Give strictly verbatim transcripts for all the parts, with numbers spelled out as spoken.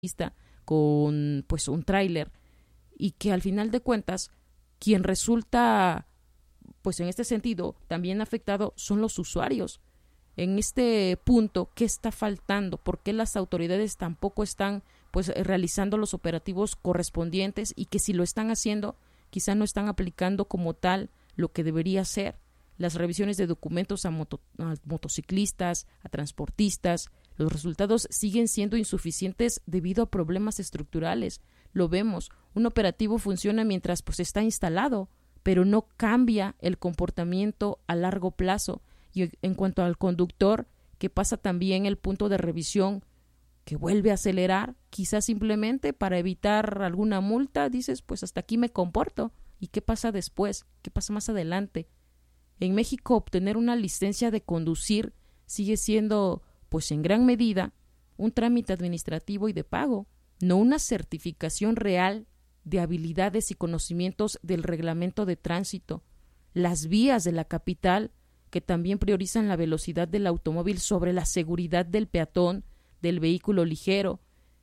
con pues un tráiler y que al final de cuentas quien resulta pues en este sentido también afectado son los usuarios. En este punto, ¿qué está faltando? ¿Por qué las autoridades tampoco están pues realizando los operativos correspondientes y que si lo están haciendo, quizá no están aplicando como tal lo que debería ser? Las revisiones de documentos a, moto, a motociclistas, a transportistas, los resultados siguen siendo insuficientes debido a problemas estructurales. Lo vemos, un operativo funciona mientras pues está instalado, pero no cambia el comportamiento a largo plazo. Y en cuanto al conductor, que pasa también el punto de revisión, que vuelve a acelerar, quizás simplemente para evitar alguna multa, dices, pues hasta aquí me comporto. ¿Y qué pasa después? ¿Qué pasa más adelante? En México, obtener una licencia de conducir sigue siendo, pues en gran medida, un trámite administrativo y de pago, no una certificación real de habilidades y conocimientos del reglamento de tránsito. Las vías de la capital, que también priorizan la velocidad del automóvil sobre la seguridad del peatón, del vehículo ligero.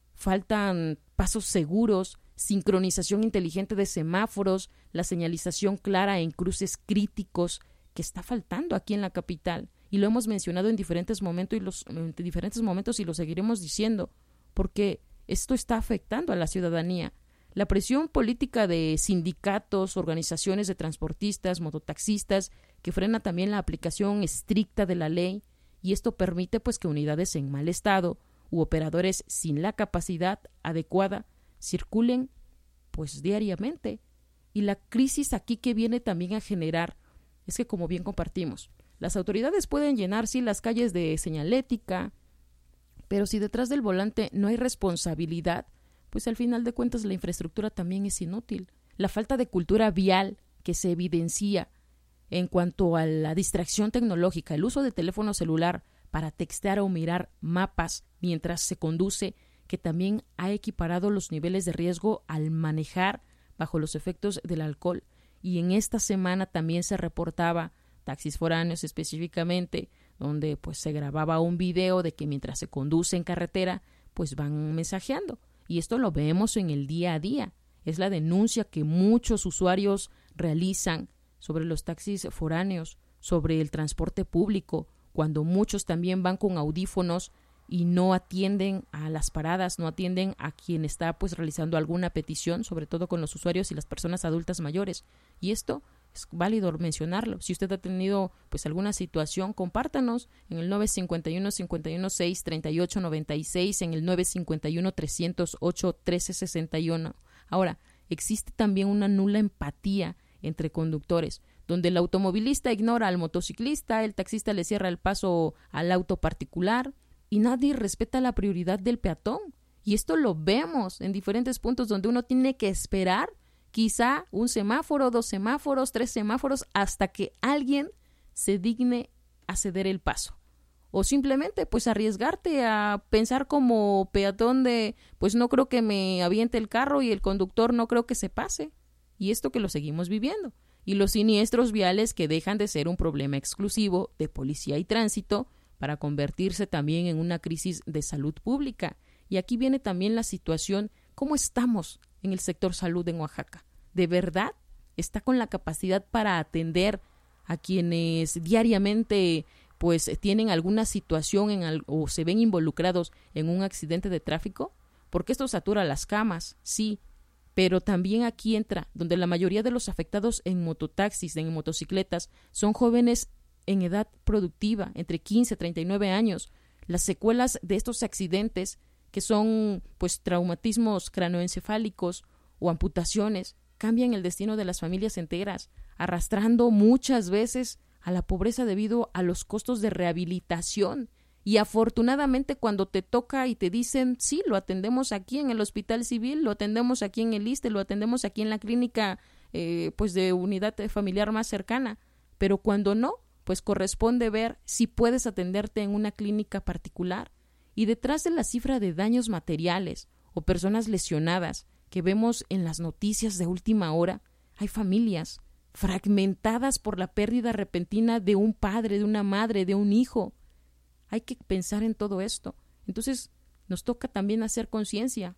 Faltan pasos seguros, sincronización inteligente de semáforos, la señalización clara en cruces críticos, que está faltando aquí en la capital. Y lo hemos mencionado en diferentes momentos y los en diferentes momentos y lo seguiremos diciendo, porque esto está afectando a la ciudadanía. La presión política de sindicatos, organizaciones de transportistas, mototaxistas, que frena también la aplicación estricta de la ley, y esto permite pues que unidades en mal estado u operadores sin la capacidad adecuada circulen pues diariamente. Y la crisis aquí que viene también a generar es que, como bien compartimos, las autoridades pueden llenar sí las calles de señalética, pero si detrás del volante no hay responsabilidad, pues al final de cuentas la infraestructura también es inútil. La falta de cultura vial que se evidencia en cuanto a la distracción tecnológica, el uso de teléfono celular para textear o mirar mapas mientras se conduce, que también ha equiparado los niveles de riesgo al manejar bajo los efectos del alcohol. Y en esta semana también se reportaba taxis foráneos específicamente, donde pues se grababa un video de que mientras se conduce en carretera, pues van mensajeando. Y esto lo vemos en el día a día. Es la denuncia que muchos usuarios realizan sobre los taxis foráneos, sobre el transporte público, cuando muchos también van con audífonos y no atienden a las paradas, no atienden a quien está pues realizando alguna petición, sobre todo con los usuarios y las personas adultas mayores. Y esto es válido mencionarlo. Si usted ha tenido pues alguna situación, compártanos en el nueve cinco uno, cinco uno seis, tres ocho nueve seis, en el nueve cinco uno, tres cero ocho, uno tres seis uno. Ahora, existe también una nula empatía entre conductores, donde el automovilista ignora al motociclista, el taxista le cierra el paso al auto particular y nadie respeta la prioridad del peatón. Y esto lo vemos en diferentes puntos donde uno tiene que esperar quizá un semáforo, dos semáforos, tres semáforos, hasta que alguien se digne a ceder el paso. O simplemente pues arriesgarte a pensar como peatón de pues no creo que me aviente el carro y el conductor no creo que se pase. Y esto que lo seguimos viviendo. Y los siniestros viales que dejan de ser un problema exclusivo de policía y tránsito para convertirse también en una crisis de salud pública. Y aquí viene también la situación, ¿cómo estamos en el sector salud en Oaxaca? ¿De verdad está con la capacidad para atender a quienes diariamente pues tienen alguna situación en al, o se ven involucrados en un accidente de tráfico? Porque esto satura las camas, sí, pero también aquí entra donde la mayoría de los afectados en mototaxis, en motocicletas, son jóvenes en edad productiva, entre quince y treinta y nueve años. Las secuelas de estos accidentes, que son pues traumatismos cranoencefálicos o amputaciones, cambian el destino de las familias enteras, arrastrando muchas veces a la pobreza debido a los costos de rehabilitación. Y afortunadamente cuando te toca y te dicen, sí, lo atendemos aquí en el hospital civil, lo atendemos aquí en el ISSSTE, lo atendemos aquí en la clínica eh, pues de unidad familiar más cercana, pero cuando no, pues corresponde ver si puedes atenderte en una clínica particular. Y detrás de la cifra de daños materiales o personas lesionadas que vemos en las noticias de última hora, hay familias fragmentadas por la pérdida repentina de un padre, de una madre, de un hijo. Hay que pensar en todo esto. Entonces, nos toca también hacer conciencia